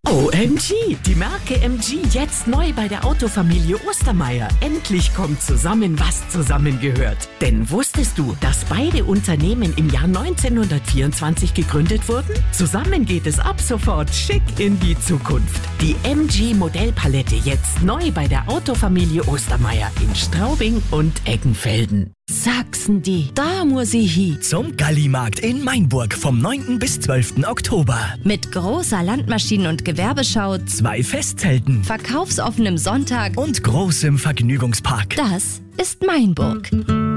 OMG, die Marke MG jetzt neu bei der Autofamilie Ostermeier. Endlich kommt zusammen, was zusammengehört. Denn wusstest du, dass beide Unternehmen im Jahr 1924 gegründet wurden? Zusammen geht es ab sofort schick in die Zukunft. Die MG Modellpalette jetzt neu bei der Autofamilie Ostermeier in Straubing und Eggenfelden. Sachsen die, da muss ich hin. Zum Gallimarkt in Mainburg vom 9. bis 12. Oktober. Mit großer Landmaschinen- und Gewerbeschau, 2 Festzelten verkaufsoffenem Sonntag und großem Vergnügungspark. Das ist Mainburg.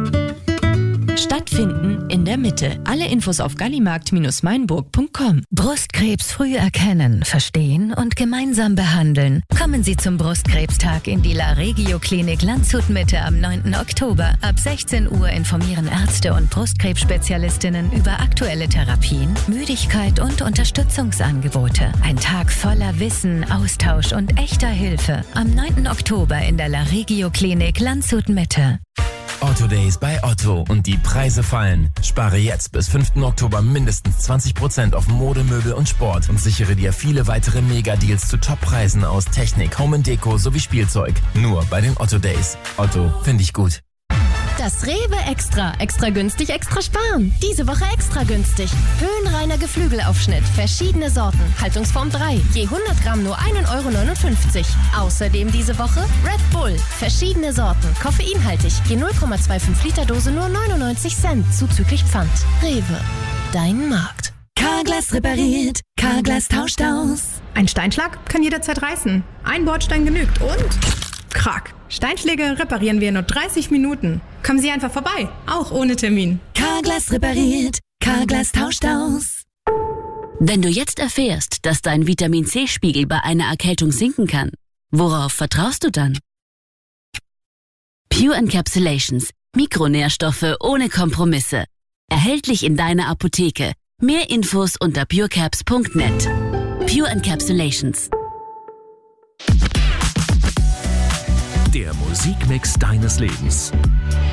Stattfinden in der Mitte. Alle Infos auf gallimarkt-mainburg.com. Brustkrebs früh erkennen, verstehen und gemeinsam behandeln. Kommen Sie zum Brustkrebstag in die La Regio Klinik Landshut Mitte am 9. Oktober. Ab 16 Uhr informieren Ärzte und Brustkrebsspezialistinnen über aktuelle Therapien, Müdigkeit und Unterstützungsangebote. Ein Tag voller Wissen, Austausch und echter Hilfe. Am 9. Oktober in der La Regio Klinik Landshut Mitte. Otto Days bei Otto und die Preise fallen. Spare jetzt bis 5. Oktober mindestens 20% auf Mode, Möbel und Sport und sichere dir viele weitere Mega-Deals zu Top-Preisen aus Technik, Home & Deko sowie Spielzeug. Nur bei den Otto Days. Otto, finde ich gut. Das Rewe Extra. Extra günstig, extra sparen. Diese Woche extra günstig. Höhenreiner Geflügelaufschnitt. Verschiedene Sorten. Haltungsform 3. Je 100 Gramm nur 1,59 €. Außerdem diese Woche Red Bull. Verschiedene Sorten. Koffeinhaltig. Je 0,25 Liter Dose nur 99 Cent. Zuzüglich Pfand. Rewe. Dein Markt. Carglass repariert. Carglass tauscht aus. Ein Steinschlag kann jederzeit reißen. Ein Bordstein genügt und... Krack. Steinschläge reparieren wir in nur 30 Minuten. Kommen Sie einfach vorbei, auch ohne Termin. Carglass repariert. Carglass tauscht aus. Wenn du jetzt erfährst, dass dein Vitamin-C-Spiegel bei einer Erkältung sinken kann, worauf vertraust du dann? Pure Encapsulations. Mikronährstoffe ohne Kompromisse. Erhältlich in deiner Apotheke. Mehr Infos unter purecaps.net. Pure Encapsulations. Der Musikmix deines Lebens.